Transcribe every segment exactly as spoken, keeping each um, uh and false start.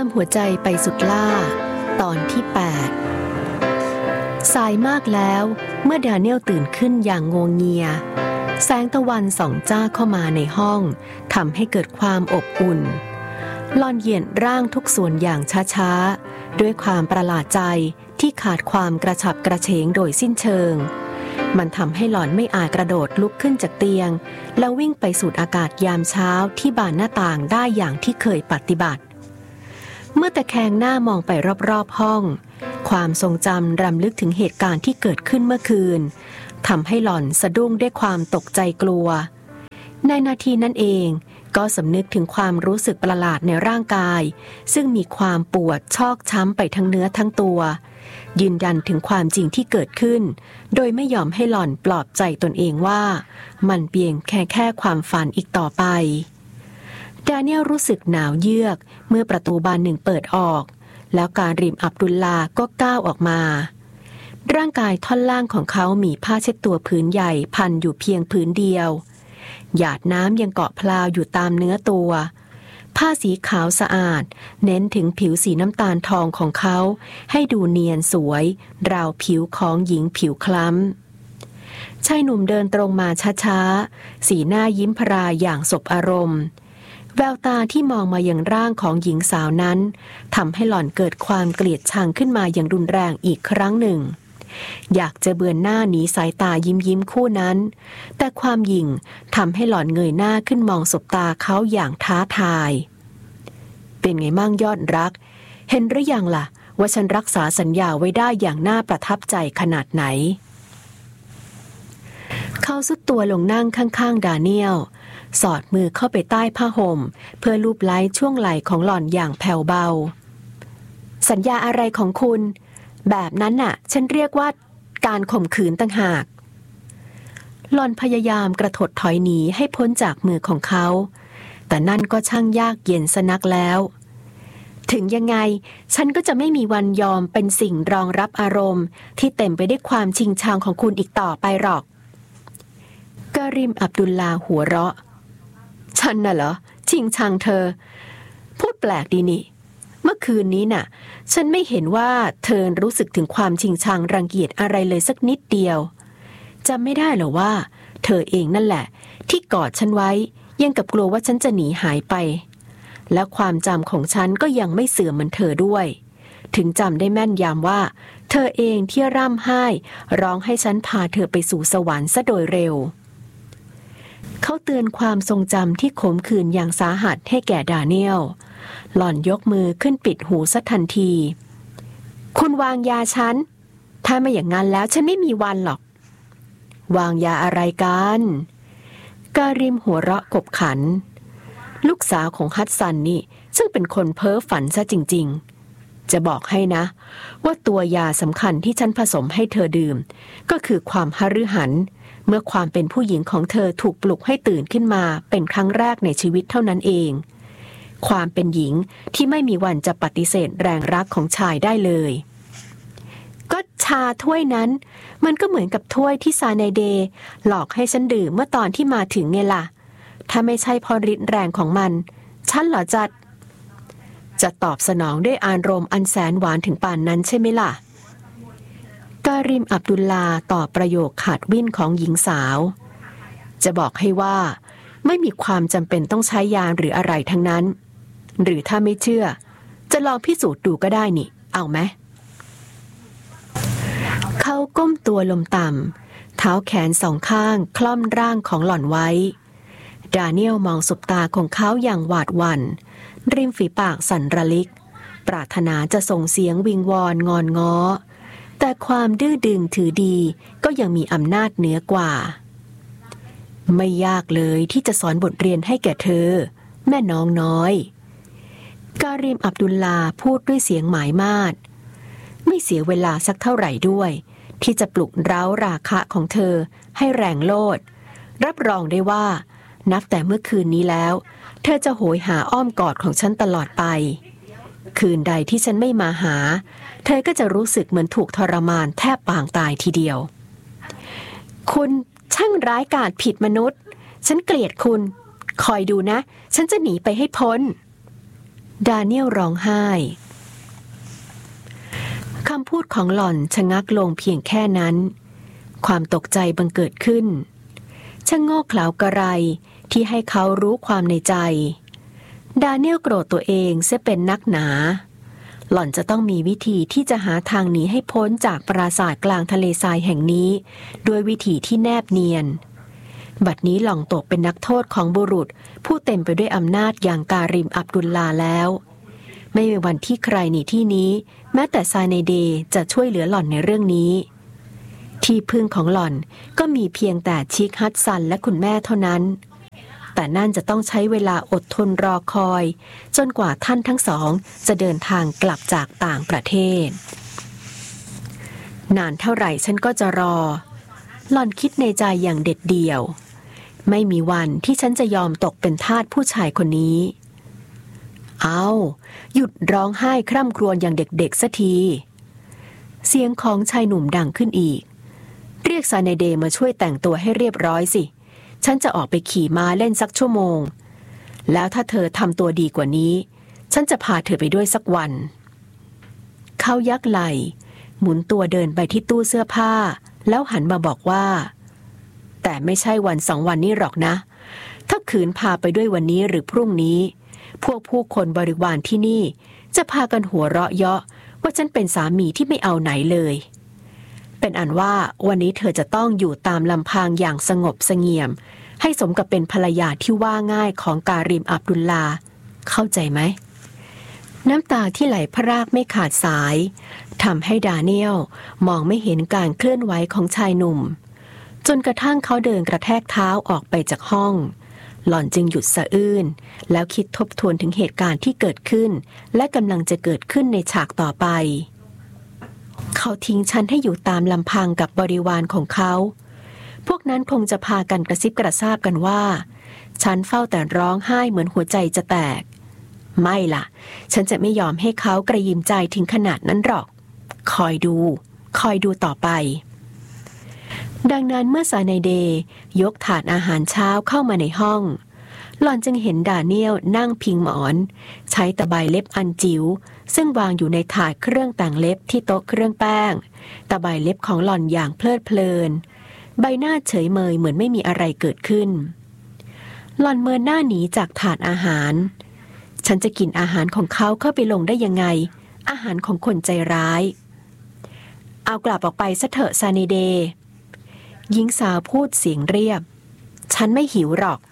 หัวใจไปสุดล่าตอนที่แปดสายมากแล้วเมื่อดาเนียลตื่นขึ้นอย่างงวงเงียแสงตะวันส่องจ้าเข้ามาในห้องทำให้เกิดความอบอุ่นหล่อนเหยียดร่างทุกส่วนอย่างช้าๆด้วยความประหลาดใจที่ขาดความกระฉับกระเฉงโดยสิ้นเชิงมันทำให้หล่อนไม่อาจกระโดดลุกขึ้นจากเตียงแล้ววิ่งไปสูดอากาศยามเช้าที่บานหน้าต่างได้อย่างที่เคยปฏิบัติเมื่อตะแคงหน้ามองไปรอบๆห้องความทรงจำรำลึกถึงเหตุการณ์ที่เกิดขึ้นเมื่อคืนทำให้หล่อนสะดุ้งด้วยความตกใจกลัวในนาทีนั้นเองก็สำนึกถึงความรู้สึกประหลาดในร่างกายซึ่งมีความปวดชอกช้ำไปทั้งเนื้อทั้งตัวยืนยันถึงความจริงที่เกิดขึ้นโดยไม่ยอมให้หล่อนปลอบใจตนเองว่ามันเพียงแค่แค่ความฝันอีกต่อไปดาเนียลรู้สึกหนาวเยือกเมื่อประตูบานหนึ่งเปิดออกแล้วการริมอับดุลลาก็ก้าวออกมาร่างกายท่อนล่างของเขามีผ้าเช็ดตัวผืนใหญ่พันอยู่เพียงผืนเดียวหยาดน้ำยังเกาะพลาวอยู่ตามเนื้อตัวผ้าสีขาวสะอาดเน้นถึงผิวสีน้ำตาลทองของเขาให้ดูเนียนสวยราวผิวของหญิงผิวคล้ำชายหนุ่มเดินตรงมาช้าๆสีหน้ายิ้มพรายอย่างสบอารมณ์แววตาที่มองมาอย่างร่างของหญิงสาวนั้นทำให้หล่อนเกิดความเกลียดชังขึ้นมาอย่างรุนแรงอีกครั้งหนึ่งอยากจะเบือนหน้าหนีสายตายิ้มยิ้มคู่นั้นแต่ความหยิ่งทำให้หล่อนเงยหน้าขึ้นมองสบตาเขาอย่างท้าทายเป็นไงมั่งยอดรักเห็นหรือยังล่ะว่าฉันรักษาสัญญาไว้ได้อย่างน่าประทับใจขนาดไหนเขาสุดตัวลงนั่งข้างๆดาเนียลสอดมือเข้าไปใต้ผ้าห่มเพื่อลูบไล้ช่วงไหล่ของหล่อนอย่างแผ่วเบาสัญญาอะไรของคุณแบบนั้นน่ะฉันเรียกว่าการข่มขืนต่างหากหล่อนพยายามกระถดถอยหนีให้พ้นจากมือของเขาแต่นั่นก็ช่างยากเย็นสนักแล้วถึงยังไงฉันก็จะไม่มีวันยอมเป็นสิ่งรองรับอารมณ์ที่เต็มไปด้วยความชิงชังของคุณอีกต่อไปหรอกการิมอับดุลลาหัวเราะฉันน่ะเหรอชิงชังเธอพูดแปลกดีนี่เมื่อคืนนี้น่ะฉันไม่เห็นว่าเธอรู้สึกถึงความชิงชังรังเกียจอะไรเลยสักนิดเดียวจำไม่ได้หรอว่าเธอเองนั่นแหละที่กอดฉันไว้ยังกับกลัวว่าฉันจะหนีหายไปและความจำของฉันก็ยังไม่เสื่อมเหมือนเธอด้วยถึงจำได้แม่นยำว่าเธอเองที่ร่ำไห้ร้องให้ฉันพาเธอไปสู่สวรรค์ซะโดยเร็วเขาเตือนความทรงจำที่ขมขื่นอย่างสาหัสให้แก่ดาเนียลหล่อนยกมือขึ้นปิดหูซะทันทีคุณวางยาฉันถ้าไม่อย่างนั้นแล้วฉันไม่มีวันหรอกวางยาอะไรกันการิมหัวเราะขบขันลูกสาวของฮัตซันนี่ซึ่งเป็นคนเพ้อฝันซะจริงๆจะบอกให้นะว่าตัวยาสำคัญที่ฉันผสมให้เธอดื่มก็คือความหฤหันเมื่อความเป็นผู้หญิงของเธอถูกปลุกให้ตื่นขึ้นมาเป็นครั้งแรกในชีวิตเท่านั้นเองความเป็นหญิงที่ไม่มีวันจะปฏิเสธแรงรักของชายได้เลยก็ชาถ้วยนั้นมันก็เหมือนกับถ้วยที่ซาเนเดหลอกให้ฉันดื่มเมื่อตอนที่มาถึงไงล่ะถ้าไม่ใช่เพราะฤทธิ์แรงของมันฉันเหรอจะจะตอบสนองด้วยอารมณ์อันแสนหวานถึงป่านนั้นใช่ไหมล่ะการิมอับดุลลาตอบประโยคขาดวิ่นของหญิงสาวจะบอกให้ว่าไม่มีความจำเป็นต้องใช้ยาหรืออะไรทั้งนั้นหรือถ้าไม่เชื่อจะลองพิสูจน์ดูก็ได้นี่เอาไหมเขาก้มตัวลงต่ำเท้าแขนสองข้างคล่อมร่างของหล่อนไว้ดาเนียลมองสบตาของเขาอย่างหวาดหวั่นริมฝีปากสั่นระลิกปรารถนาจะส่งเสียงวิงวอนงอนง้อแต่ความดื้อดึงถือดีก็ยังมีอำนาจเหนือกว่าไม่ยากเลยที่จะสอนบทเรียนให้แก่เธอแม่น้องน้อยการิมอับดุลลาพูดด้วยเสียงหมายมาดไม่เสียเวลาสักเท่าไหร่ด้วยที่จะปลุกเร้าราคะของเธอให้แรงโลดรับรองได้ว่านับแต่เมื่อคืนนี้แล้วเธอจะโหยหาอ้อมกอดของฉันตลอดไปคืนใดที่ฉันไม่มาหาเธอก็จะรู้สึกเหมือนถูกทรมานแทบปางตายทีเดียวคุณช่างร้ายกาจผิดมนุษย์ฉันเกลียดคุณคอยดูนะฉันจะหนีไปให้พ้นดาเนียลร้องไห้คำพูดของหล่อนชะงักลงเพียงแค่นั้นความตกใจบังเกิดขึ้นช่างโง่เขลากระไรที่ให้เขารู้ความในใจดาเนียลโกรธตัวเองเสียเป็นนักหนาหล่อนจะต้องมีวิธีที่จะหาทางหนีให้พ้นจากปราสาทกลางทะเลทรายแห่งนี้ด้วยวิธีที่แนบเนียนบัดนี้หล่องตกเป็นนักโทษของบุรุษผู้เต็มไปด้วยอำนาจอย่างการิมอับดุลลาแล้วไม่มีวันที่ใครหนีที่นี้แม้แต่ซาเนเดจะช่วยเหลือหล่อนในเรื่องนี้ที่พึ่งของหล่อนก็มีเพียงแต่ชิคฮัตซันและคุณแม่เท่านั้นแต่นั่นจะต้องใช้เวลาอดทนรอคอยจนกว่าท่านทั้งสองจะเดินทางกลับจากต่างประเทศนานเท่าไหร่ฉันก็จะรอหล่อนคิดในใจอย่างเด็ดเดี่ยวไม่มีวันที่ฉันจะยอมตกเป็นทาสผู้ชายคนนี้เอาหยุดร้องไห้คร่ำครวญอย่างเด็กๆสักทีเสียงของชายหนุ่มดังขึ้นอีกเรียกซาเนเดมาช่วยแต่งตัวให้เรียบร้อยสิฉันจะออกไปขี่ม้าเล่นสักชั่วโมงแล้วถ้าเธอทำตัวดีกว่านี้ฉันจะพาเธอไปด้วยสักวันเขายักไหล่หมุนตัวเดินไปที่ตู้เสื้อผ้าแล้วหันมาบอกว่าแต่ไม่ใช่วันสองวันนี้หรอกนะถ้าขืนพาไปด้วยวันนี้หรือพรุ่งนี้พวกผู้คนบริวารที่นี่จะพากันหัวเราะเยาะว่าฉันเป็นสามีที่ไม่เอาไหนเลยเป็นอันว่าวันนี้เธอจะต้องอยู่ตามลำพังอย่างสงบเสงี่ยมให้สมกับเป็นภรรยาที่ว่าง่ายของการิมอับดุลลาเข้าใจไหมน้ำตาที่ไหลพรากไม่ขาดสายทำให้ดาเนียลมองไม่เห็นการเคลื่อนไหวของชายหนุ่มจนกระทั่งเขาเดินกระแทกเท้าออกไปจากห้องหล่อนจึงหยุดสะอื้นแล้วคิดทบทวนถึงเหตุการณ์ที่เกิดขึ้นและกำลังจะเกิดขึ้นในฉากต่อไปเขาทิ้งฉันให้อยู่ตามลำพังกับบริวารของเขาพวกนั้นคงจะพากันกระซิบกระซาบกันว่าฉันเฝ้าแต่ร้องไห้เหมือนหัวใจจะแตกไม่ล่ะฉันจะไม่ยอมให้เขากระยิมใจถึงขนาดนั้นหรอกคอยดูคอยดูต่อไปดังนั้นเมื่อซาเนเดยกถาดอาหารเช้าเข้ามาในห้องหล่อนจึงเห็นดาเนียลนั่งพิงหมอนใช้ตะไบเล็บอันจิ๋วซึ่งวางอยู่ในถาดเครื่องแต่งเล็บที่โต๊ะเครื่องแป้งตะไบเล็บของหล่อนอย่างเพลิดเพลินใบหน้าเฉยเมยเหมือนไม่มีอะไรเกิดขึ้นหล่อนเมินหน้าหนีจากถาดอาหารฉันจะกินอาหารของเขาเข้าไปลงได้ยังไงอาหารของคนใจร้ายเอากลับออกไปซะเถอะซาเนเดหญิงสาวพูดเสียงเรียบฉันไม่หิวหรอก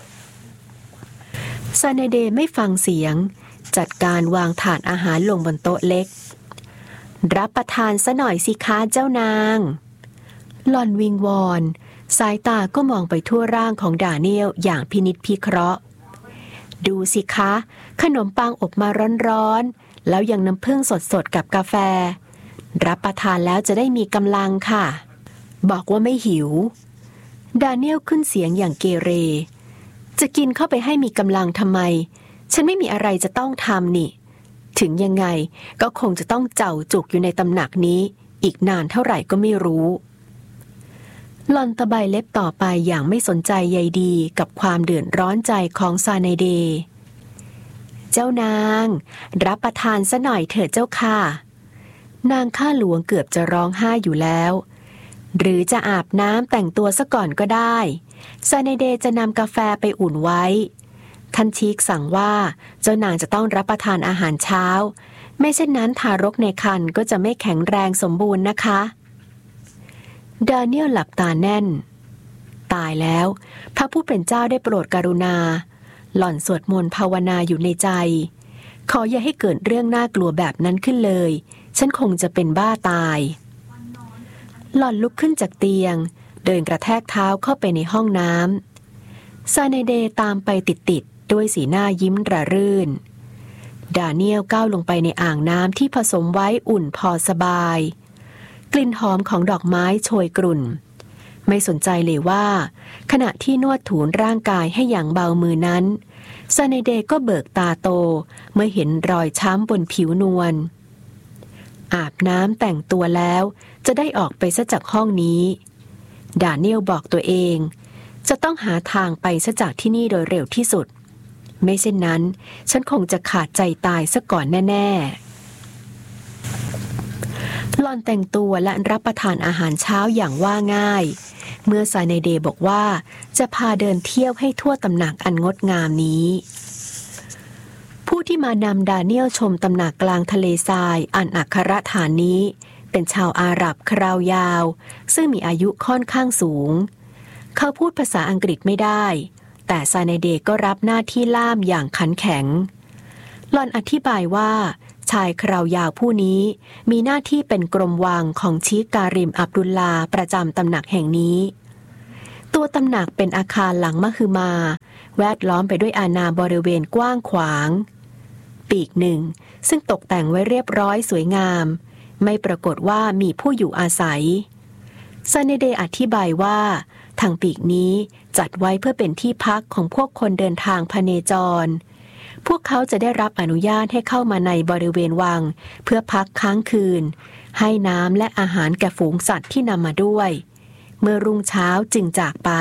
ซาเนเดไม่ฟังเสียงจัดการวางถาดอาหารลงบนโต๊ะเล็กรับประทานซะหน่อยสิคะเจ้านางหล่อนวิงวอนสายตาก็มองไปทั่วร่างของดาเนียลอย่างพินิจพิเคราะห์ดูสิคะขนมปังอบมาร้อนๆแล้วยังน้ำผึ้งสดๆกับกาแฟรับประทานแล้วจะได้มีกำลังค่ะบอกว่าไม่หิวดาเนียลขึ้นเสียงอย่างเกเรจะกินเข้าไปให้มีกำลังทำไมฉันไม่มีอะไรจะต้องทำนี่ถึงยังไงก็คงจะต้องเจ้าจุกอยู่ในตำหนักนี้อีกนานเท่าไหร่ก็ไม่รู้หล่อนตะไบเล็บต่อไปอย่างไม่สนใจใยดีกับความเดือดร้อนใจของซาเนเดเจ้านางรับประทานซะหน่อยเถิดเจ้าค่ะนางข้าหลวงเกือบจะร้องไห้อยู่แล้วหรือจะอาบน้ำแต่งตัวซะก่อนก็ได้ซาเนเดจะนำกาแฟไปอุ่นไว้ท่านชีกสั่งว่าเจ้านางจะต้องรับประทานอาหารเช้าไม่เช่นนั้นทารกในครรภ์ก็จะไม่แข็งแรงสมบูรณ์นะคะดาเนียลหลับตาแน่นตายแล้วพระผู้เป็นเจ้าได้โปรดกรุณาหล่อนสวดมนต์ภาวนาอยู่ในใจขออย่าให้เกิดเรื่องน่ากลัวแบบนั้นขึ้นเลยฉันคงจะเป็นบ้าตายหล่อนลุกขึ้นจากเตียงเดินกระแทกเท้าเข้าไปในห้องน้ำซาเนเดตามไปติดๆด้วยสีหน้ายิ้มระรื่นดาเนียลก้าวลงไปในอ่างน้ำที่ผสมไว้อุ่นพอสบายกลิ่นหอมของดอกไม้โชยกรุ่นไม่สนใจเลยว่าขณะที่นวดถูนร่างกายให้อย่างเบามือนั้นซาเนเดก็เบิกตาโตเมื่อเห็นรอยช้ำบนผิวนวลอาบน้ำแต่งตัวแล้วจะได้ออกไปซะจากห้องนี้ดาเนียลบอกตัวเองจะต้องหาทางไปซะจากที่นี่โดยเร็วที่สุดไม่เช่นนั้นฉันคงจะขาดใจตายซะก่อนแน่ๆหล่อนแต่งตัวและรับประทานอาหารเช้าอย่างว่าง่ายเมื่อซาเนเดย์บอกว่าจะพาเดินเที่ยวให้ทั่วตำหนักอันงดงามนี้ผู้ที่มานำดาเนียลชมตำหนักกลางทะเลทรายอันอัครฐานนี้เป็นชาวอาหรับคราวยาวซึ่งมีอายุค่อนข้างสูงเขาพูดภาษาอังกฤษไม่ได้แต่ซาเนเดย์ก็รับหน้าที่ล่ามอย่างขันแข็งหล่อนอธิบายว่าชายคราวยาวผู้นี้มีหน้าที่เป็นกรมวังของชีคการิมอับดุลลาประจำตำหนักแห่งนี้ตัวตำหนักเป็นอาคารหลังมหึมาแวดล้อมไปด้วยอาณาบริเวณกว้างขวางปีกหนึ่งซึ่งตกแต่งไว้เรียบร้อยสวยงามไม่ปรากฏว่ามีผู้อยู่อาศัยซาเนเดย์อธิบายว่าทางปีกนี้จัดไว้เพื่อเป็นที่พักของพวกคนเดินทางพเนจรพวกเขาจะได้รับอนุญาตให้เข้ามาในบริเวณวังเพื่อพักค้างคืนให้น้ำและอาหารแก่ฝูงสัตว์ที่นำมาด้วยเมื่อรุ่งเช้าจึงจากไป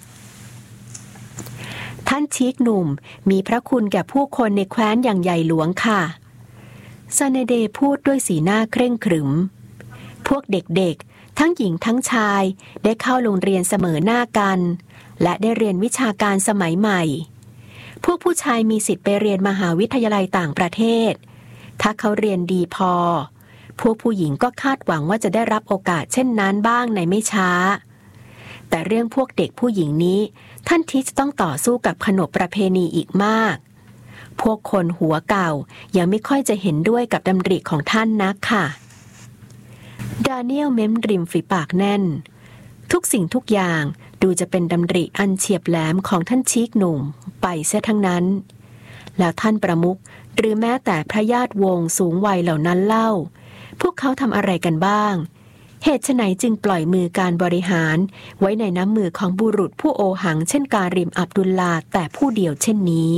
ท่านชีคหนุ่มมีพระคุณแก่ผู้คนในแคว้นอย่างใหญ่หลวงค่ะซาเนเดย์พูดด้วยสีหน้าเคร่งขรึมพวกเด็กๆทั้งหญิงทั้งชายได้เข้าโรงเรียนเสมอหน้ากันและได้เรียนวิชาการสมัยใหม่พวกผู้ชายมีสิทธิ์ไปเรียนมหาวิทยาลัยต่างประเทศถ้าเขาเรียนดีพอพวกผู้หญิงก็คาดหวังว่าจะได้รับโอกาสเช่นนั้นบ้างในไม่ช้าแต่เรื่องพวกเด็กผู้หญิงนี้ท่านทิชต้องต่อสู้กับขนบประเพณีอีกมากพวกคนหัวเก่ายังไม่ค่อยจะเห็นด้วยกับดำริของท่านนักค่ะดาเนียลเม้มริมฝีปากแน่นทุกสิ่งทุกอย่างดูจะเป็นดำริอันเฉียบแหลมของท่านชีคหนุ่มไปเสียทั้งนั้นแล้วท่านประมุขหรือแม้แต่พระญาติวงศ์สูงวัยเหล่านั้นเล่าพวกเขาทำอะไรกันบ้างเหตุไฉนจึงปล่อยมือการบริหารไว้ในน้ำมือของบุรุษผู้โอหังเช่นการิมอับดุลลาแต่ผู้เดียวเช่นนี้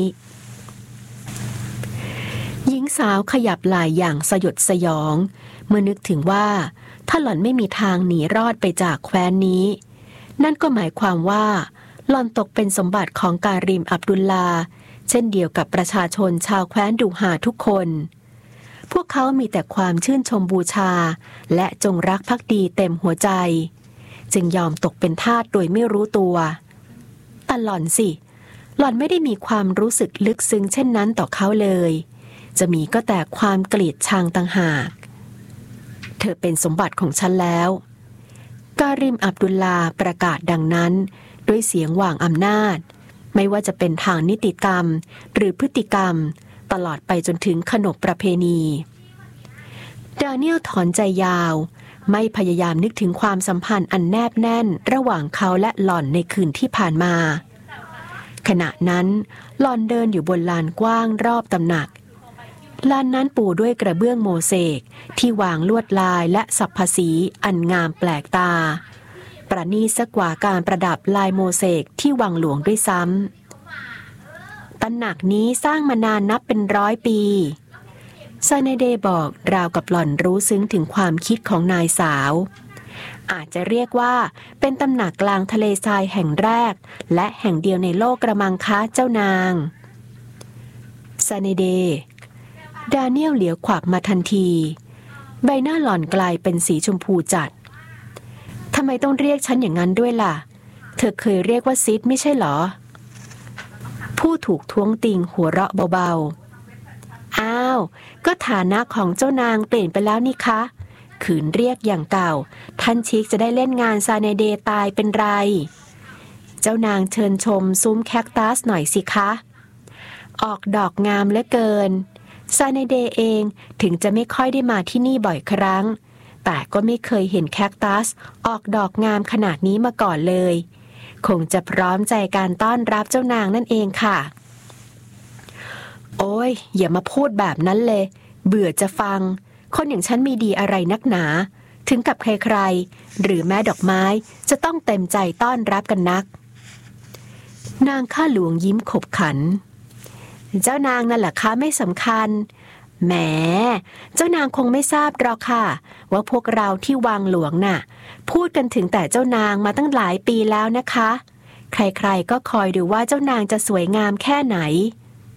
หญิงสาวขยับไหล่อย่างสยดสยองเมื่อนึกถึงว่าถ้าหล่อนไม่มีทางหนีรอดไปจากแคว้นนี้นั่นก็หมายความว่าหล่อนตกเป็นสมบัติของการิมอับดุลลาเช่นเดียวกับประชาชนชาวแคว้นดูหาทุกคนพวกเขามีแต่ความชื่นชมบูชาและจงรักภักดีเต็มหัวใจจึงยอมตกเป็นทาสโดยไม่รู้ตัวแต่หล่อนสิหล่อนไม่ได้มีความรู้สึกลึกซึ้งเช่นนั้นต่อเขาเลยจะมีก็แต่ความเกลียดชังต่างหากเธอเป็นสมบัติของฉันแล้วการิมอับดุลลาประกาศดังนั้นด้วยเสียงหว่างอำนาจไม่ว่าจะเป็นทางนิติกรรมหรือพฤติกรรมตลอดไปจนถึงขนบประเพณีดาเนียลถอนใจยาวไม่พยายามนึกถึงความสัมพันธ์อันแนบแน่นระหว่างเขาและหล่อนในคืนที่ผ่านมาขณะนั้นหล่อนเดินอยู่บนลานกว้างรอบตำหนักลานนั้นปูด้วยกระเบื้องโมเสกที่วางลวดลายและสับภาษีอันงามแปลกตาประณีตกว่าการประดับลายโมเสกที่วังหลวงด้วยซ้ำตำหนักนี้สร้างมานานนับเป็นร้อยปีซาเนเดย์บอกราวกับหล่อนรู้ซึ้งถึงความคิดของนายสาวอาจจะเรียกว่าเป็นตำหนักกลางทะเลทรายแห่งแรกและแห่งเดียวในโลกกระมังคะเจ้านางซาเนเดย์ดาเนียลเหลียวขวับมาทันทีใบหน้าหล่อนกลายเป็นสีชมพูจัดทำไมต้องเรียกฉันอย่างนั้นด้วยล่ะเธอเคยเรียกว่าซิดไม่ใช่หรอผู้ถูกท้วงติงหัวเราะเบาๆอ้าวก็ฐานะของเจ้านางเปลี่ยนไปแล้วนี่คะขืนเรียกอย่างเก่าท่านชิคจะได้เล่นงานซาเนเดย์ตายเป็นไรเจ้านางเชิญชมซุ้มแคคตัสหน่อยสิคะออกดอกงามเหลือเกินซาเนเดย์เองถึงจะไม่ค่อยได้มาที่นี่บ่อยครั้งแต่ก็ไม่เคยเห็นแคคตัสออกดอกงามขนาดนี้มาก่อนเลยคงจะพร้อมใจการต้อนรับเจ้านางนั่นเองค่ะโอ้ยอย่ามาพูดแบบนั้นเลยเบื่อจะฟังคนอย่างฉันมีดีอะไรนักหนาถึงกับใครๆหรือแม้ดอกไม้จะต้องเต็มใจต้อนรับกันนักนางข้าหลวงยิ้มขบขันเจ้านางนั่นแหละคะไม่สำคัญแหมเจ้านางคงไม่ทราบหรอกค่ะว่าพวกเราที่วังหลวงน่ะพูดกันถึงแต่เจ้านางมาตั้งหลายปีแล้วนะคะใครๆก็คอยดูว่าเจ้านางจะสวยงามแค่ไหน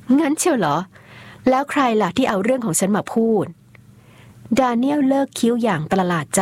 งั้นเชียวเหรอแล้วใครล่ะที่เอาเรื่องของฉันมาพูดดาเนียลเลิกคิ้วอย่างประหลาดใจ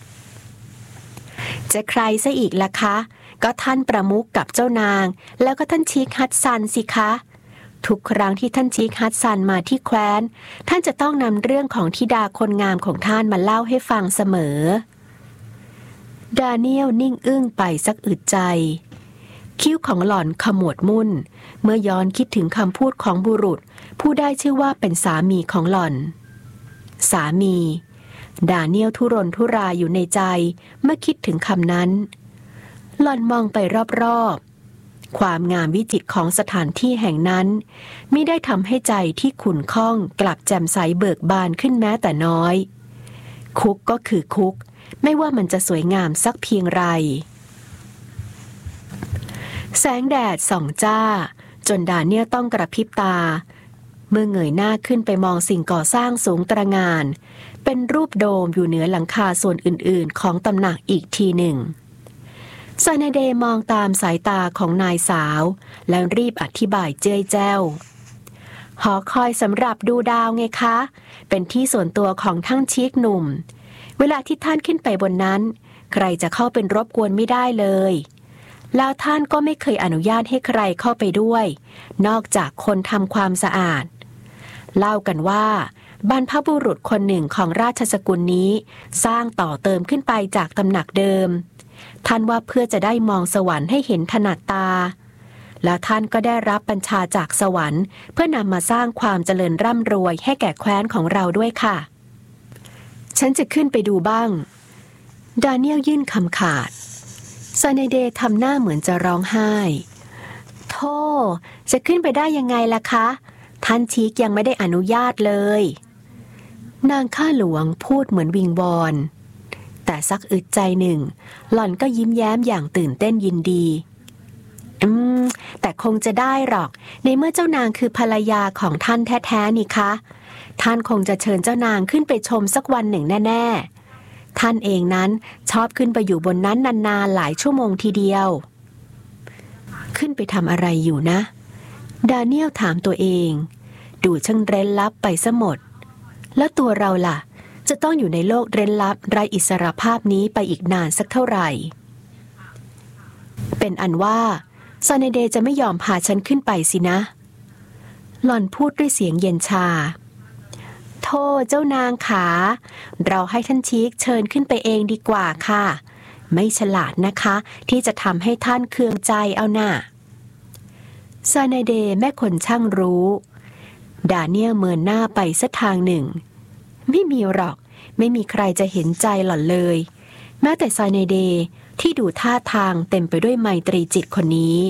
จะใครซะอีกล่ะคะก็ท่านประมุขกับเจ้านางแล้วก็ท่านชีคฮัดซันสิคะทุกครั้งที่ท่านชีคฮัดซันมาที่แคว้นท่านจะต้องนำเรื่องของธิดาคนงามของท่านมาเล่าให้ฟังเสมอดาเนียลนิ่งอึ้งไปสักอึดใจคิ้วของหล่อนขมวดมุ่นเมื่อย้อนคิดถึงคำพูดของบุรุษผู้ได้ชื่อว่าเป็นสามีของหล่อนสามีดาเนียลทุรนทุรายอยู่ในใจเมื่อคิดถึงคำนั้นหล่อนมองไปรอบๆความงามวิจิตรของสถานที่แห่งนั้นมิได้ทำให้ใจที่ขุ่นข้องกลับแจ่มใสเบิกบานขึ้นแม้แต่น้อยคุกก็คือคุกไม่ว่ามันจะสวยงามสักเพียงไรแสงแดดส่องจ้าจนดาเนียลต้องกระพริบตาเมื่อเงยหน้าขึ้นไปมองสิ่งก่อสร้างสูงตระหง่านเป็นรูปโดมอยู่เหนือหลังคาส่วนอื่นๆของตำหนักอีกทีหนึ่งซานาเดมองตามสายตาของนายสาวแล้วรีบอธิบายเจ้ยแจ้วหอคอยสำหรับดูดาวไงคะเป็นที่ส่วนตัวของท่านชีคหนุ่มเวลาที่ท่านขึ้นไปบนนั้นใครจะเข้าเป็นรบกวนไม่ได้เลยแล้วท่านก็ไม่เคยอนุญาตให้ใครเข้าไปด้วยนอกจากคนทำความสะอาดเล่ากันว่าบรรพบุรุษคนหนึ่งของราชสกุลนี้สร้างต่อเติมขึ้นไปจากตำหนักเดิมท่านว่าเพื่อจะได้มองสวรรค์ให้เห็นถนัดตาแล้วท่านก็ได้รับบัญชาจากสวรรค์เพื่อนำมาสร้างความเจริญร่ำรวยให้แก่แคว้นของเราด้วยค่ะฉันจะขึ้นไปดูบ้างดาเนียลยื่นคำขาดซาเนเดทำหน้าเหมือนจะร้องไห้โธ่จะขึ้นไปได้ยังไงล่ะคะท่านชีคยังไม่ได้อนุญาตเลยนางข้าหลวงพูดเหมือนวิงวอนแต่สักอึดใจหนึ่งหล่อนก็ยิ้มแย้มอย่างตื่นเต้นยินดีอืมแต่คงจะได้หรอกในเมื่อเจ้านางคือภรรยาของท่านแท้ๆนี่คะท่านคงจะเชิญเจ้านางขึ้นไปชมสักวันหนึ่งแน่ๆท่านเองนั้นชอบขึ้นไปอยู่บนนั้นนานๆหลายชั่วโมงทีเดียวขึ้นไปทำอะไรอยู่นะดาเนียลถามตัวเองดูช่างเร้นลับไปซะหมดแล้วตัวเราล่ะจะต้องอยู่ในโลกเร้นลับไร้อิสรภาพนี้ไปอีกนานสักเท่าไหร่เป็นอันว่าซาเนเดจะไม่ยอมพาฉันขึ้นไปสินะหล่อนพูดด้วยเสียงเย็นชาโธ่เจ้านางขาเราให้ท่านชีคเชิญขึ้นไปเองดีกว่าค่ะไม่ฉลาดนะคะที่จะทำให้ท่านเคืองใจเอาน่ะซาเนเดแม่คนช่างรู้ดาเนียลเมินหน้าไปสักทางหนึ่งไม่มีหรอกไม่มีใครจะเห็นใจหล่อนเลยแม้แต่ซาเนเดที่ดูท่าทางเต็มไปด้วยไมตรีจิตคนนี้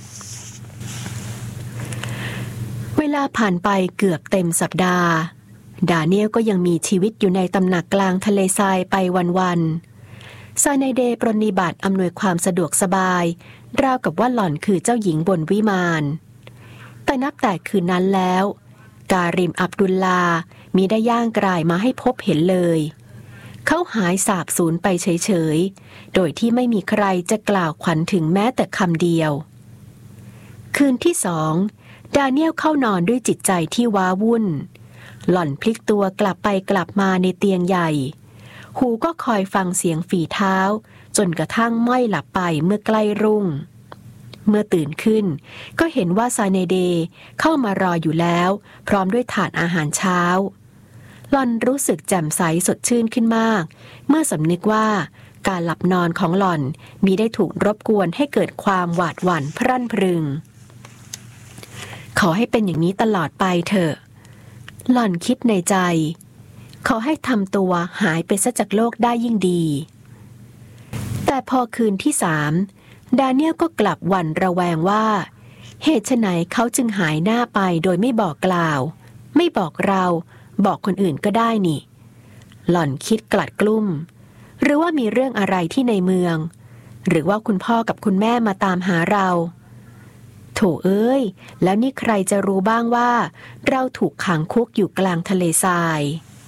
เวลาผ่านไปเกือบเต็มสัปดาห์ดาเนียลก็ยังมีชีวิตอยู่ในตำหนักกลางทะเลทรายไปวันๆซาเนเดปรนนิบัติอำนวยความสะดวกสบายราวกับว่าหล่อนคือเจ้าหญิงบนวิมานแต่นับแต่คืนนั้นแล้วการิมอับดุลลามิได้ย่างกรายมาให้พบเห็นเลยเขาหายสาบสูญไปเฉยๆโดยที่ไม่มีใครจะกล่าวขวัญถึงแม้แต่คำเดียวคืนที่สองดาเนียลเข้านอนด้วยจิตใจที่ว้าวุ่นหล่อนพลิกตัวกลับไปกลับมาในเตียงใหญ่หูก็คอยฟังเสียงฝีเท้าจนกระทั่งม้อยหลับไปเมื่อใกล้รุ่งเมื่อตื่นขึ้นก็เห็นว่าซาเนเดเข้ามารออยู่แล้วพร้อมด้วยถาดอาหารเช้าหล่อนรู้สึกแจ่มใสสดชื่นขึ้นมากเมื่อสำนึกว่าการหลับนอนของหล่อนมิได้ถูกรบกวนให้เกิดความหวาดหวั่นพรั่นพรึงขอให้เป็นอย่างนี้ตลอดไปเถอะหล่อนคิดในใจขอให้ทำตัวหายไปซะจากโลกได้ยิ่งดีแต่พอคืนที่สามดาเนียลก็กลับหวั่นระแวงว่าเหตุไฉนเขาจึงหายหน้าไปโดยไม่บอกกล่าวไม่บอกเราบอกคนอื่นก็ได้นี่หล่อนคิดกลัดกลุ้มหรือว่ามีเรื่องอะไรที่ในเมืองหรือว่าคุณพ่อกับคุณแม่มาตามหาเราโถเอ้ยแล้วนี่ใครจะรู้บ้างว่าเราถูกขังคุกอยู่กลางทะเลทราย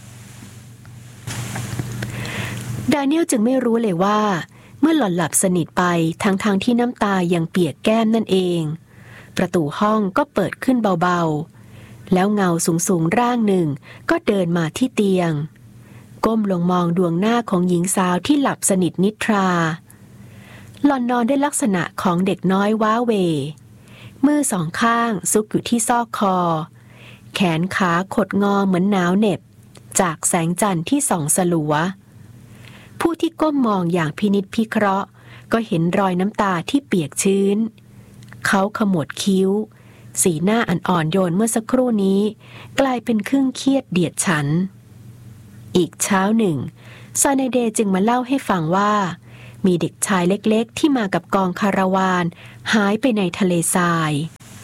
ดาเนียลจึงไม่รู้เลยว่าเมื่อหล่อนหลับสนิทไปทั้งๆ ท, ที่น้ำตายังเปียกแก้มนั่นเองประตูห้องก็เปิดขึ้นเบาๆแล้วเงาสูงๆร่างหนึ่งก็เดินมาที่เตียงก้มลงมองดวงหน้าของหญิงสาวที่หลับสนิทนิทราหล่อนนอนด้วยลักษณะของเด็กน้อยว้าเหวมือสองข้างซุกอยู่ที่ซอกคอแขนขาขดงอเหมือนหนาวเหน็บจากแสงจันทร์ที่ส่องสลัวผู้ที่ก้มมองอย่างพินิจพิเคราะห์ก็เห็นรอยน้ำตาที่เปียกชื้นเขาขมวดคิ้วสีหน้าอันอ่อนโยนเมื่อสักครู่นี้กลายเป็นครึ่งเครียดเดียดฉันอีกเช้าหนึ่งซาเนเดจึงมาเล่าให้ฟังว่ามีเด็กชายเล็กๆที่มากับกองคาราวานหายไปในทะเลทราย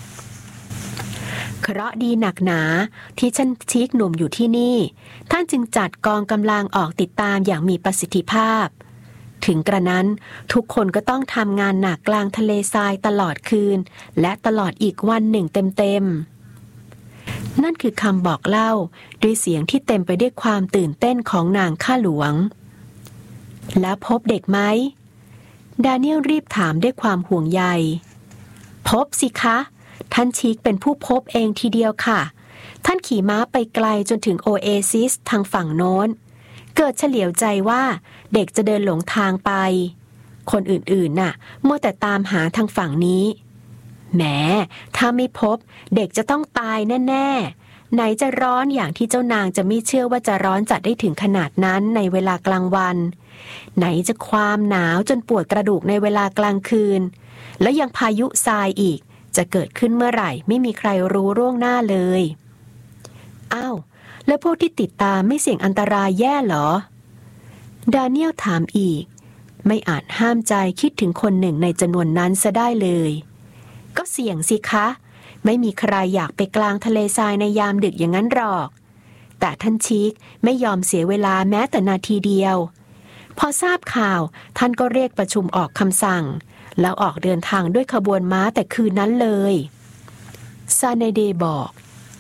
เคราะห์ดีหนักหนาที่ท่านชีกหนุ่มอยู่ที่นี่ท่านจึงจัดกองกำลังออกติดตามอย่างมีประสิทธิภาพถึงกระนั้นทุกคนก็ต้องทำงานหนักกลางทะเลทรายตลอดคืนและตลอดอีกวันหนึ่งเต็มๆนั่นคือคำบอกเล่าด้วยเสียงที่เต็มไปด้วยความตื่นเต้นของนางข้าหลวงแล้วพบเด็กไหมดาเนียลรีบถามด้วยความห่วงใยพบสิคะท่านชีกเป็นผู้พบเองทีเดียวค่ะท่านขี่ม้าไปไกลจนถึงโอเอซิสทางฝั่งโน้นเกิดเฉลียวใจว่าเด็กจะเดินหลงทางไปคนอื่นๆน่ะมัวแต่ตามหาทางฝั่งนี้แหมถ้าไม่พบเด็กจะต้องตายแน่ๆไหนจะร้อนอย่างที่เจ้านางจะไม่เชื่อว่าจะร้อนจัดได้ถึงขนาดนั้นในเวลากลางวันไหนจะความหนาวจนปวดกระดูกในเวลากลางคืนแล้วยังพายุทรายอีกจะเกิดขึ้นเมื่อไหร่ไม่มีใครรู้ล่วงหน้าเลยอ้าวแล้วพวกที่ติดตามไม่เสี่ยงอันตรายแย่เหรอดาเนียลถามอีกไม่อาจห้ามใจคิดถึงคนหนึ่งในจำนวนนั้นซะได้เลยก็เสี่ยงสิคะไม่มีใครอยากไปกลางทะเลทรายในยามดึกอย่างนั้นหรอกแต่ท่านชีกไม่ยอมเสียเวลาแม้แต่นาทีเดียวพอทราบข่าวท่านก็เรียกประชุมออกคำสั่งแล้วออกเดินทางด้วยขบวนม้าแต่คืนนั้นเลยซาเนเดบอก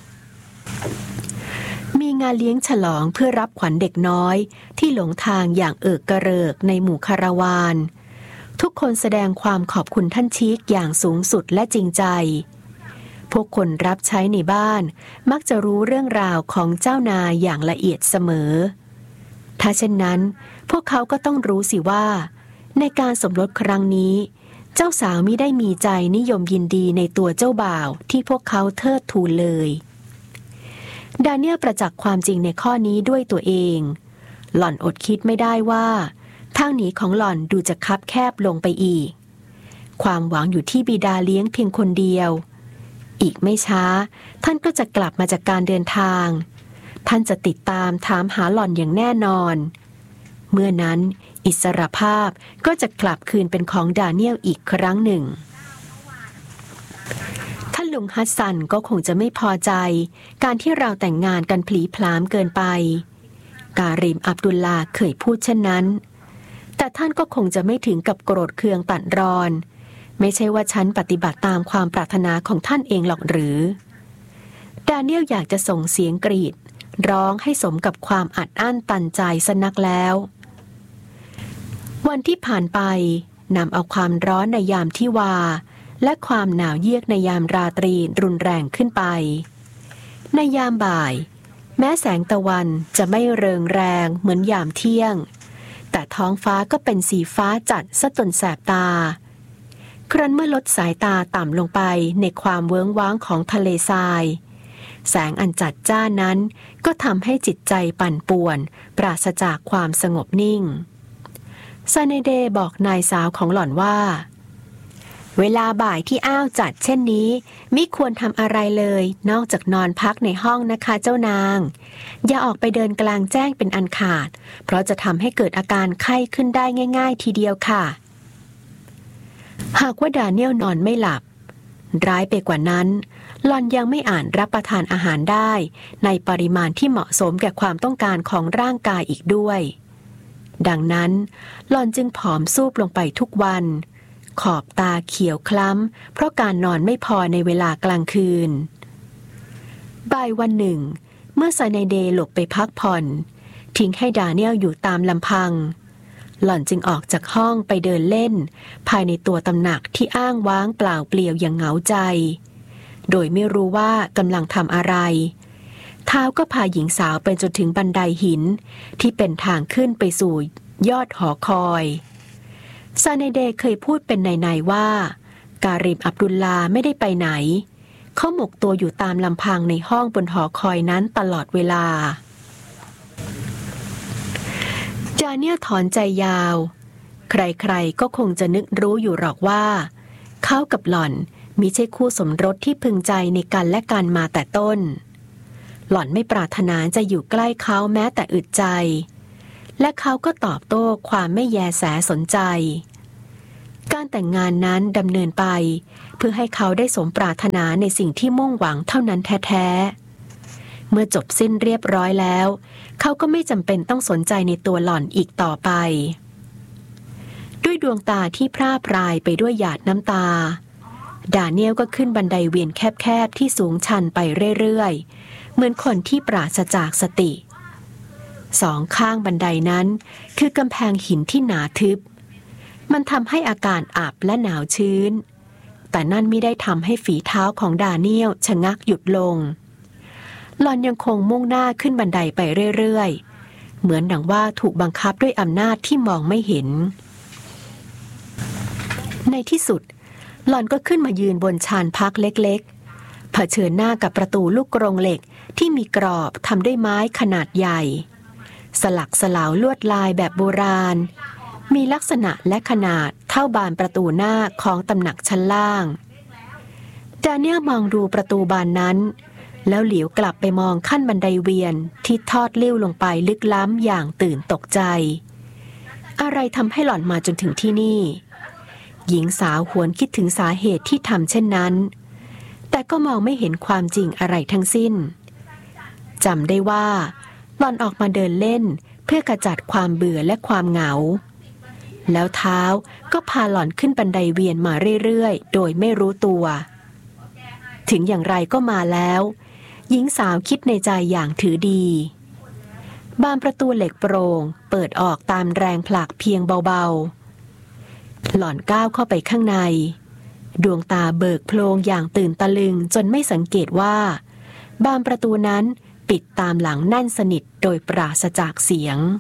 มีงานเลี้ยงฉลองเพื่อรับขวัญเด็กน้อยที่หลงทางอย่างเอิกกระเริกในหมู่คาราวานทุกคนแสดงความขอบคุณท่านชีกอย่างสูงสุดและจริงใจพวกคนรับใช้ในบ้านมักจะรู้เรื่องราวของเจ้านายอย่างละเอียดเสมอถ้าเช่นนั้นพวกเขาก็ต้องรู้สิว่าในการสมรสครั้งนี้เจ้าสาวมิได้มีใจนิยมยินดีในตัวเจ้าบ่าวที่พวกเขาเทิดทูนเลยดาเนียลประจักษ์ความจริงในข้อนี้ด้วยตัวเองหล่อนอดคิดไม่ได้ว่าทางหนีของหล่อนดูจะคับแคบลงไปอีกความหวังอยู่ที่บิดาเลี้ยงเพียงคนเดียวอีกไม่ช้าท่านก็จะกลับมาจากการเดินทางท่านจะติดตามถามหาหล่อนอย่างแน่นอนเมื่อนั้นอิสรภาพก็จะกลับคืนเป็นของดาเนียลอีกครั้งหนึ่งท่านลุงฮัสซันก็คงจะไม่พอใจการที่เราแต่งงานกันพลีพลามเกินไปการิมอับดุลลาเคยพูดเช่นนั้นแต่ท่านก็คงจะไม่ถึงกับโกรธเคืองตัดรอนไม่ใช่ว่าฉันปฏิบัติตามความปรารถนาของท่านเองหรอกหรือดาเนียลอยากจะส่งเสียงกรีดร้องให้สมกับความอัดอั้นตันใจสนักแล้ววันที่ผ่านไปนำเอาความร้อนในยามที่วาและความหนาวเยือกในยามราตรีรุนแรงขึ้นไปในยามบ่ายแม้แสงตะวันจะไม่เริงแรงเหมือนยามเที่ยงแต่ท้องฟ้าก็เป็นสีฟ้าจัดซะจนแสบตาครั้นเมื่อลดสายตาต่ำลงไปในความเวิ้งว้างของทะเลทรายแสงอันจัดจ้านั้นก็ทำให้จิตใจปั่นป่วนปราศจากความสงบนิ่งซาเนเดบอกนายสาวของหล่อนว่าเวลาบ่ายที่อ้าวจัดเช่นนี้มิควรทำอะไรเลยนอกจากนอนพักในห้องนะคะเจ้านางอย่าออกไปเดินกลางแจ้งเป็นอันขาดเพราะจะทำให้เกิดอาการไข้ขึ้นได้ง่ายๆทีเดียวค่ะหากว่าดาเนียลนอนไม่หลับร้ายไปกว่านั้นหล่อนยังไม่อาจรับประทานอาหารได้ในปริมาณที่เหมาะสมแก่ความต้องการของร่างกายอีกด้วยดังนั้นหล่อนจึงผอมซูบลงไปทุกวันขอบตาเขียวคล้ำเพราะการนอนไม่พอในเวลากลางคืนบ่ายวันหนึ่งเมื่อซาเนเดหลบไปพักผ่อนทิ้งให้ดาเนียลอยู่ตามลำพังหล่อนจึงออกจากห้องไปเดินเล่นภายในตัวตำหนักที่อ้างว้างเปล่าเปลี่ยวอย่างเหงาใจโดยไม่รู้ว่ากำลังทำอะไรเท้าก็พาหญิงสาวไปจนถึงบันไดหินที่เป็นทางขึ้นไปสู่ยอดหอคอยซาเนเดเคยพูดเป็นในๆว่าการิมอับดุลลาไม่ได้ไปไหนเขาหมกตัวอยู่ตามลำพังในห้องบนหอคอยนั้นตลอดเวลาจาเนียลถอนใจยาวใครๆก็คงจะนึกรู้อยู่หรอกว่าเขากับหล่อนมิใช่คู่สมรสที่พึงใจในกันและกันมาแต่ต้นหล่อนไม่ปรารถนาจะอยู่ใกล้เขาแม้แต่อึดใจและเขาก็ตอบโต้ความไม่แยแสสนใจการแต่งงานนั้นดำเนินไปเพื่อให้เขาได้สมปรารถนาในสิ่งที่มุ่งหวังเท่านั้นแท้ๆเมื่อจบสิ้นเรียบร้อยแล้วเขาก็ไม่จำเป็นต้องสนใจในตัวหล่อนอีกต่อไปด้วยดวงตาที่พร่าพรายไปด้วยหยาดน้ำตาดาเนียลก็ขึ้นบันไดเวียนแคบๆที่สูงชันไปเรื่อยๆเหมือนคนที่ปราศจากสติสองข้างบันไดนั้นคือกำแพงหินที่หนาทึบมันทำให้อากาศอับและหนาวชื้นแต่นั่นไม่ได้ทำให้ฝีเท้าของดาเนียลชะงักหยุดลงหล่อนยังคงมุ่งหน้าขึ้นบันไดไปเรื่อยๆเหมือนดังว่าถูกบังคับด้วยอำนาจที่มองไม่เห็นในที่สุดหล่อนก็ขึ้นมายืนบนชานพักเล็กๆเผชิญหน้ากับประตูลูกกรงเหล็กที่มีกรอบทำด้วยไม้ขนาดใหญ่สลักสลาวลวดลายแบบโบราณมีลักษณะและขนาดเท่าบานประตูหน้าของตำหนักชั้นล่างดาเนียลมองดูประตูบานนั้นแล้วเหลียวกลับไปมองขั้นบันไดเวียนที่ทอดเลี้ยวลงไปลึกล้ำอย่างตื่นตกใจอะไรทำให้หล่อนมาจนถึงที่นี่หญิงสาวหวนคิดถึงสาเหตุที่ทำเช่นนั้นแต่ก็มองไม่เห็นความจริงอะไรทั้งสิ้นจำได้ว่าหล่อนออกมาเดินเล่นเพื่อกระจัดความเบื่อและความเหงาแล้วเท้าก็พาหล่อนขึ้นบันไดเวียนมาเรื่อยๆโดยไม่รู้ตัวถึงอย่างไรก็มาแล้วหญิงสาวคิดในใจอย่างถือดีบานประตูเหล็กโปร่งเปิดออกตามแรงผลักเพียงเบาๆหล่อนก้าวเข้าไปข้างในดวงตาเบิกโพลงอย่างตื่นตะลึงจนไม่สังเกตว่าบานประตูนั้นปิดตามหลังแน่นสนิทโดยปราศจากเสียง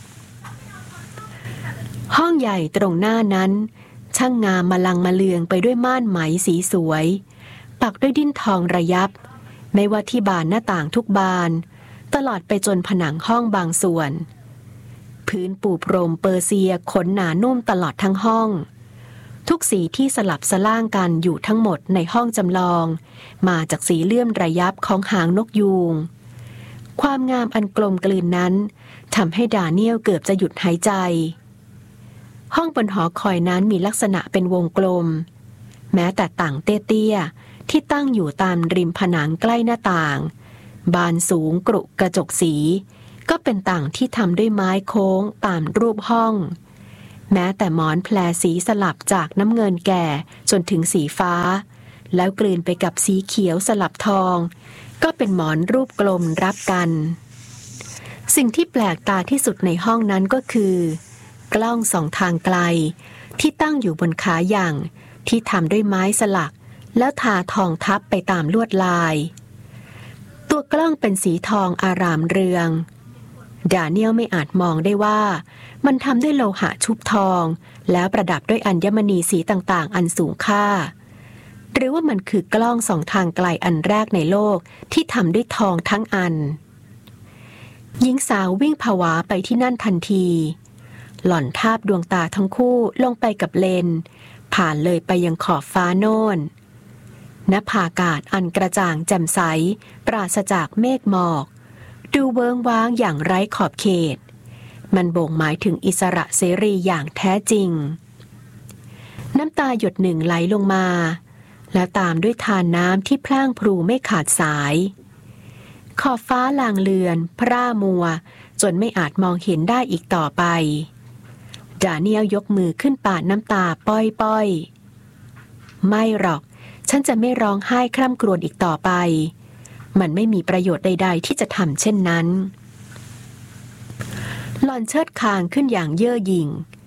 ห้องใหญ่ตรงหน้านั้นช่างงามมะลังมะเลืองไปด้วยม่านไหมสีสวยปักด้วยดิ้นทองระยับไม่ว่าที่บานหน้าต่างทุกบานตลอดไปจนผนังห้องบางส่วนพื้นปูพรมเปอร์เซียขนหนานุ่มตลอดทั้งห้องทุกสีที่สลับสล่างกันอยู่ทั้งหมดในห้องจำลองมาจากสีเลื่อมระยับของหางนกยูงความงามอันกลมกลืนนั้นทำให้ดาเนียลเกือบจะหยุดหายใจห้องบนหอคอยนั้นมีลักษณะเป็นวงกลมแม้แต่ต่างเตี้ยๆที่ตั้งอยู่ตามริมผนังใกล้หน้าต่างบานสูงกรุกระจกสีก็เป็นต่างที่ทำด้วยไม้โค้งตามรูปห้องแม้แต่หมอนแพรสีสลับจากน้ำเงินแก่จนถึงสีฟ้าแล้วกลืนไปกับสีเขียวสลับทองก็เป็นหมอนรูปกลมรับกันสิ่งที่แปลกตาที่สุดในห้องนั้นก็คือกล้องสองทางไกลที่ตั้งอยู่บนขาย่างที่ทำด้วยไม้สลักแล้วทาทองทับไปตามลวดลายตัวกล้องเป็นสีทองอารามเรืองดาเนียลไม่อาจมองได้ว่ามันทำด้วยโลหะชุบทองแล้วประดับด้วยอัญมณีสีต่างๆอันสูงค่าหรือว่ามันคือกล้องสองทางไกลอันแรกในโลกที่ทำด้วยทองทั้งอันหญิงสาววิ่งผวาไปที่นั่นทันทีหล่อนทาบดวงตาทั้งคู่ลงไปกับเลนผ่านเลยไปยังขอบฟ้าโน่นณภาอากาศอันกระจ่างแจ่มใสปราศจากเมฆหมอกดูเวิ้งว้างอย่างไร้ขอบเขตมันบ่งหมายถึงอิสระเสรีอย่างแท้จริงน้ำตาหยดหนึ่งไหลลงมาแล้วตามด้วยทานน้ำที่พร่างพรูไม่ขาดสายขอบฟ้าลางเลือนพร่ามัวจนไม่อาจมองเห็นได้อีกต่อไปดาเนียลยกมือขึ้นปาดน้ำตาป้อยๆไม่หรอกฉันจะไม่ร้องไห้คร่ำครวญอีกต่อไปมันไม่มีประโยชน์ใดๆที่จะทำเช่นนั้นหล่อนเชิดคางขึ้นอย่างเย่อหยิ่ง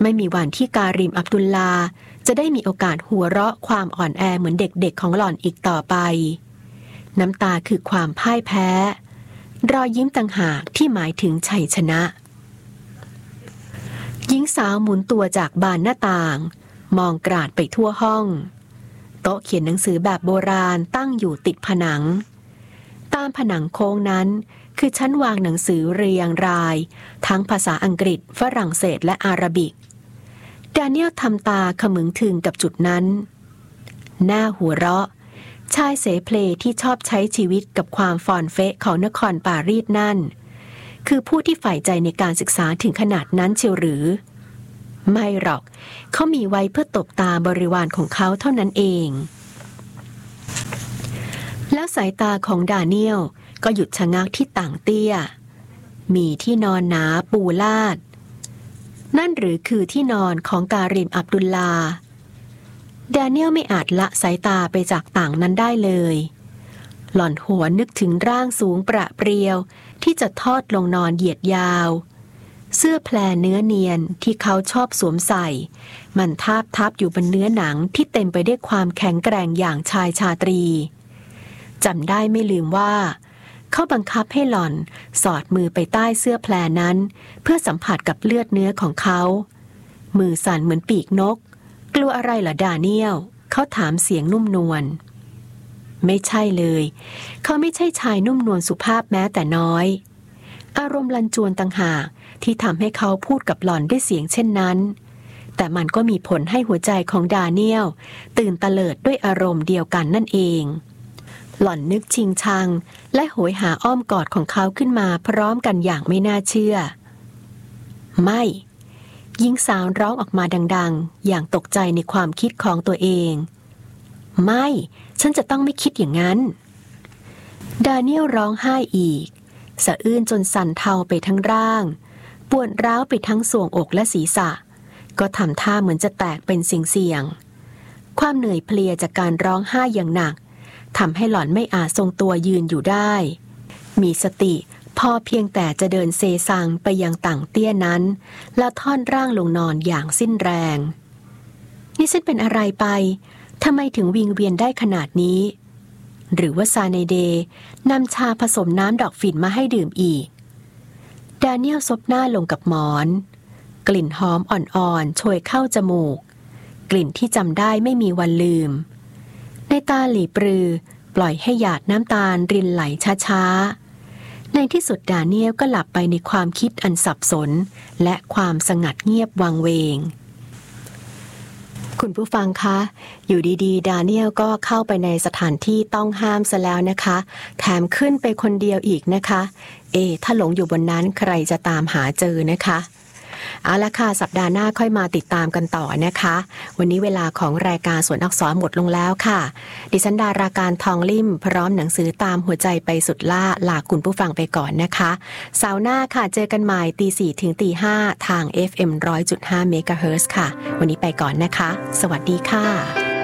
ไม่มีวันที่การิมอับดุลลาจะได้มีโอกาสหัวเราะความอ่อนแอเหมือนเด็กๆของหล่อนอีกต่อไปน้ำตาคือความพ่ายแพ้รอยยิ้มต่างหากที่หมายถึงชัยชนะหญิงสาวหมุนตัวจากบานหน้าต่างมองกราดไปทั่วห้องโต๊ะเขียนหนังสือแบบโบราณตั้งอยู่ติดผนังตามผนังโค้งนั้นคือชั้นวางหนังสือเรียงรายทั้งภาษาอังกฤษฝรั่งเศสและอาหรับิกดาเนียลทำตาขมึงถึงกับจุดนั้นหน้าหัวเราะชายเสเพลที่ชอบใช้ชีวิตกับความฟอนเฟะของนครปารีสนั่นคือผู้ที่ใฝ่ใจในการศึกษาถึงขนาดนั้นเชียวหรือไม่หรอกเขามีไว้เพื่อตบตาบริวารของเขาเท่านั้นเองแล้วสายตาของดาเนียลก็หยุดชะงักที่ต่างเตี้ยมีที่นอนหนาปูลาดนั่นหรือคือที่นอนของการิมอับดุลลาดาเนียลไม่อาจละสายตาไปจากต่างนั้นได้เลยหล่อนหัวนึกถึงร่างสูงประเปรียวที่จะทอดลงนอนเหยียดยาวเสื้อแพรเนื้อเนียนที่เขาชอบสวมใส่มันทาบทับอยู่บนเนื้อหนังที่เต็มไปด้วยความแข็งแกร่งอย่างชายชาตรีจำได้ไม่ลืมว่าเขาบังคับให้หล่อนสอดมือไปใต้เสื้อแพรนั้นเพื่อสัมผัสกับเลือดเนื้อของเขามือสั่นเหมือนปีกนกกลัวอะไรเหรอดาเนียลเขาถามเสียงนุ่มนวลไม่ใช่เลยเขาไม่ใช่ชายนุ่มนวลสุภาพแม้แต่น้อยอารมณ์ลันจวนต่างหากที่ทำให้เขาพูดกับหล่อนด้วยเสียงเช่นนั้นแต่มันก็มีผลให้หัวใจของดาเนียลตื่นตะเลิดด้วยอารมณ์เดียวกันนั่นเองหล่อนนึกชิงชังและโหยหาอ้อมกอดของเขาขึ้นมาพร้อมกันอย่างไม่น่าเชื่อไม่หญิงสาวร้องออกมาดังๆอย่างตกใจในความคิดของตัวเองไม่ฉันจะต้องไม่คิดอย่างนั้นดาเนียลร้องไห้อีกสะอื้นจนสั่นเทาไปทั้งร่างปวดร้าวไปทั้งทรวงอกและศีรษะก็ทำท่าเหมือนจะแตกเป็นสิ่งเสี่ยงความเหนื่อยเพลียจากการร้องไห้อย่างหนักทำให้หล่อนไม่อาจทรงตัวยืนอยู่ได้มีสติพอเพียงแต่จะเดินเซซังไปยังต่างเตี้ยนั้นแล้วท่อนร่างลงนอนอย่างสิ้นแรงนี่ฉันเป็นอะไรไปทำไมถึงวิงเวียนได้ขนาดนี้หรือว่าซาเนเดนำชาผสมน้ำดอกฝิ่นมาให้ดื่มอีกดาเนียลซบหน้าลงกับหมอนกลิ่นหอมอ่อนๆโชยเข้าจมูกกลิ่นที่จำได้ไม่มีวันลืมในตาหลีปรือปล่อยให้หยาดน้ำตาลรินไหลช้าๆในที่สุดดาเนียลก็หลับไปในความคิดอันสับสนและความสงัดเงียบวังเวงคุณผู้ฟังคะอยู่ดีๆดาเนียลก็เข้าไปในสถานที่ต้องห้ามซะแล้วนะคะแถมขึ้นไปคนเดียวอีกนะคะเอถ้าหลงอยู่บนนั้นใครจะตามหาเจอนะคะเอาละค่ะสัปดาห์หน้าค่อยมาติดตามกันต่อนะคะวันนี้เวลาของรายการสวนอักษรหมดลงแล้วค่ะดิฉันดาราการทองลิ่มพร้อมหนังสือตามหัวใจไปสุดล่าลาคุณผู้ฟังไปก่อนนะคะเสาร์หน้าค่ะเจอกันใหม่ตีสี่ถึงตีห้าทาง เอฟ เอ็ม หนึ่งร้อยจุดห้า เมกะเฮิรตซ์ค่ะวันนี้ไปก่อนนะคะสวัสดีค่ะ